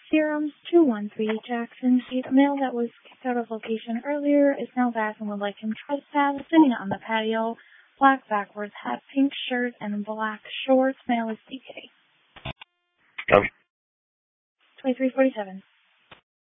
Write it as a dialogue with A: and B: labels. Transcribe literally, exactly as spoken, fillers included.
A: Serums two one three Jackson Street. A male that was kicked out of location earlier is now back and would like him trespass, sitting on the patio. Black backwards hat, pink shirt, and black shorts. Male is D K.
B: Okay.
A: twenty-three forty-seven.